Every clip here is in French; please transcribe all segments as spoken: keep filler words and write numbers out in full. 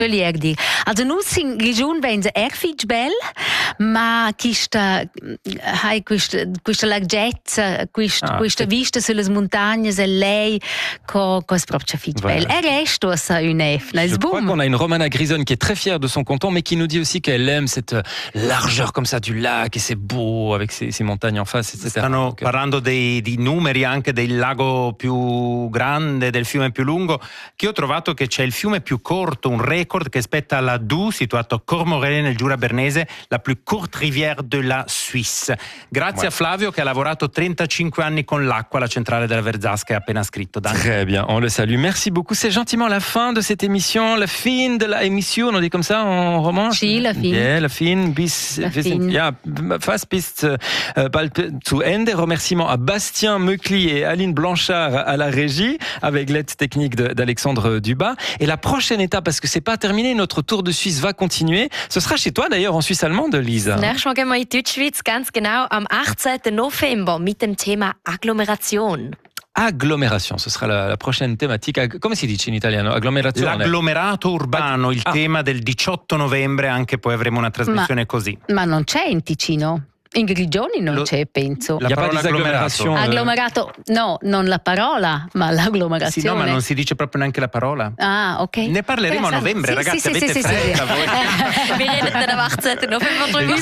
Voglio dire. Also, nus in Grigion vengono erfig bel, ma questa, hai questa, questa larghezza, questa, ah, questa vista sulle montagne, c'est lei, co, co è proprio fig bel. E resto sa une efna. Je crois qu'on a une Romana Grison qui est très fière de son canton, mais qui nous dit aussi qu'elle aime cette largeur comme ça du lac, et c'est beau avec ces, ces montagnes en face, et cetera. Stanno Donc, parlando dei, di numeri anche del lago più grande, del fiume più lungo, che ho trovato che c'è il fiume più corto, un record che spetta alla Doubs, situato a Cormorelle nel Giura Bernese, la plus courte rivière de la Suisse. Grazie ouais. a Flavio che ha lavorato trentacinque anni con l'acqua alla centrale della Verzasca, è appena scritto. Danke. Très bien, on le salue. Merci beaucoup. C'est gentiment la fin de cette émission, la fin de la émission, on dit comme ça en roman? Si, la fin. Yeah, la fin, bis, la bis, fin. Ja, fast bis äh, bald zu Ende. Remerciements à Bastien Meucli et Aline Blanchard à la régie, avec l'aide technique de, d'Alexandre Dubas. Et la prochaine étape, parce que c'est pas terminé, notre tour de Suisse va continuer. Ce sera chez toi d'ailleurs, en Suisse allemande, Lisa. Nächstes Mal gehen wir in Deutschschweiz, ganz genau am achtzehnten November mit dem Thema Agglomeration. Agglomération, ce sera la, la prochaine thématique. Come si dice in italiano? Agglomerazione. L'agglomerato urbano, il ah. tema del diciotto novembre, anche poi avremo una trasmissione ma, così. Ma non c'è in Ticino? In Grigioni non Lo, c'è, penso. La parola agglomerato. Agglomerato, no, non la parola, ma l'agglomerazione. Sì, no, ma non si dice proprio neanche la parola. Ah, ok. Ne parleremo a novembre, sì, ragazzi, sì, avete sì, fretta sì, voi. Wir reden am achtzehnten November drüber.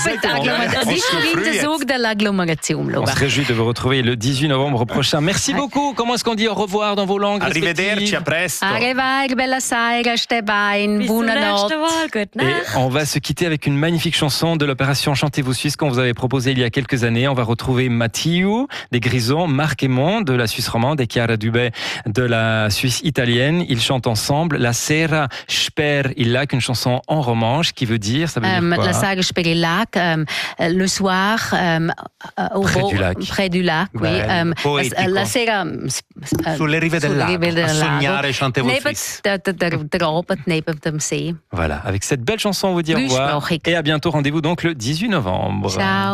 Über de l'agglomération. On se réjouit de vous retrouver le dix-huit novembre prochain. Merci beaucoup. Comment est-ce qu'on dit au revoir dans vos langues Arrivederci, à presto. Arrivederci, bella sera, Stebain, buonanotte. Et on va se quitter avec une magnifique chanson de l'opération Chantez-vous Suisse qu'on vous avait proposée il y a quelques années. On va retrouver Mathieu des Grisons, Marc Aymon de la Suisse romande et Chiara Dubé de la Suisse italienne. Ils chantent ensemble La Sera sper il lac, une chanson en romanche qui veut dire, ça veut dire um, quoi? La Sera sper il lac, um, le soir um, au près, beau, du lac. près du lac. Oui. Um, la, la Sera um, sulle rive del lago, a sognare Chantez-vous Suisse. Neben dem See. Voilà, avec cette belle chanson on vous dit au revoir et à bientôt. Rendez-vous donc le dix-huit novembre. Ciao.